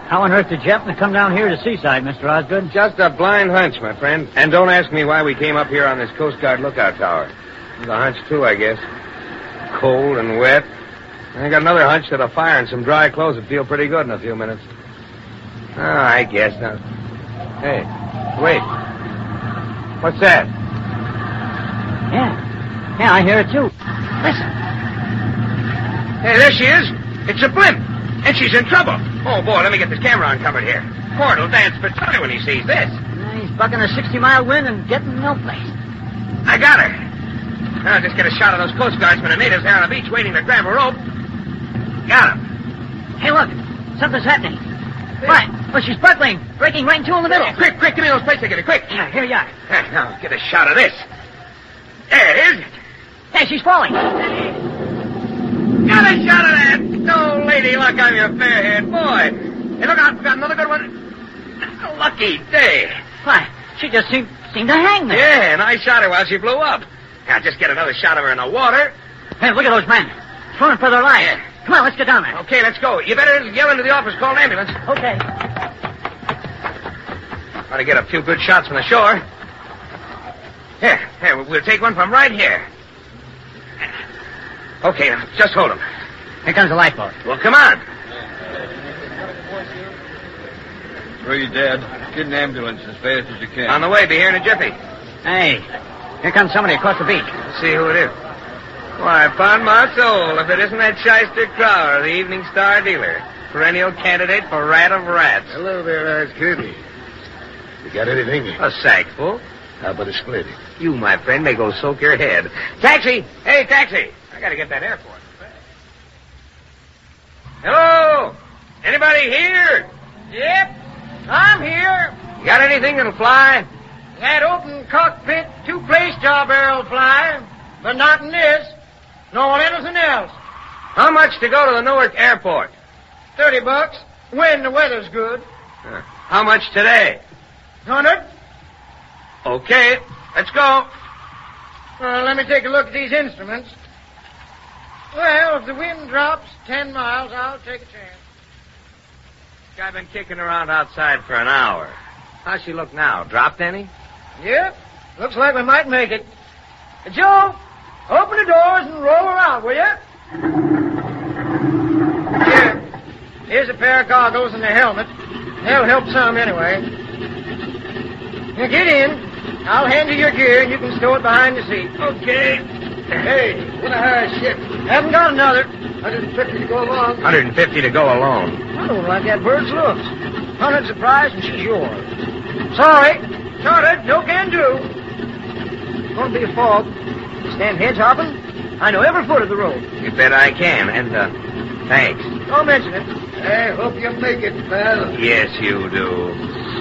How on earth did you happen to come down here to Seaside, Mr. Osgood? Just a blind hunch, my friend. And don't ask me why we came up here on this Coast Guard lookout tower. It was a hunch, too, I guess. Cold and wet. I got another hunch that a fire and some dry clothes would feel pretty good in a few minutes. Oh, I guess not. Hey, wait. What's that? Yeah, I hear it, too. Listen. Hey, there she is. It's a blimp. And she's in trouble. Oh, boy, let me get this camera uncovered here. Ford will dance for joy when he sees this. He's bucking a 60-mile wind and getting no place. I got her. I'll just get a shot of those Coast Guardsmen and natives there on the beach waiting to grab a rope. Got him. Hey, look. Something's happening. Why? Oh, she's breaking right into in the middle. Quick, give me those plates to get it, quick. Yeah, here you are. Now, get a shot of this. There it is. Hey, she's falling. Got a shot of that. No, lady luck, I'm your fairhead boy. Hey, look out, we got another good one. A lucky day. Why, she just seemed to hang there. Yeah, and I shot her while she blew up. Now, just get another shot of her in the water. Hey, look at those men. Swimming for their lives. Yeah. Come on, let's get down there. Okay, let's go. You better yell into the office, call an ambulance. Okay. Ought to get a few good shots from the shore. Here, we'll take one from right here. Okay, now, just hold him. Here comes the lifeboat. Well, come on. 3 dead. Get an ambulance as fast as you can. On the way, be here in a jiffy. Hey, here comes somebody across the beach. Let's see who it is. Why, upon my soul, if it isn't that shyster Crowder, the Evening Star dealer, perennial candidate for rat of rats. Hello there, Osgood. You got anything? A sack full. How about a split? You, my friend, may go soak your head. Taxi! Hey, taxi! I gotta get that airport. Hello? Anybody here? Yep, I'm here. You got anything that'll fly? That open cockpit 2-place job barrel fly, but not in this. Nor anything else. How much to go to the Newark airport? $30, when the weather's good. How much today? 100. Okay, let's go. Let me take a look at these instruments. Well, if the wind drops 10 miles, I'll take a chance. I've been kicking around outside for an hour. How's she look now? Dropped any? Yep, looks like we might make it. Joe, open the doors and roll her out, will you? Here. Here's a pair of goggles and a helmet. They'll help some anyway. Now get in. I'll hand you your gear and you can stow it behind the seat. Okay. Hey, what a high ship. Haven't got another. 150 to go along. 150 to go alone. I don't like that bird's looks. 100's the prize and she's yours. Sorry. Chartered, no can do. Won't be a fog. Stand hedge hopping? I know every foot of the road. You bet I can, and, thanks. Don't mention it. I hope you make it, pal. Yes, you do.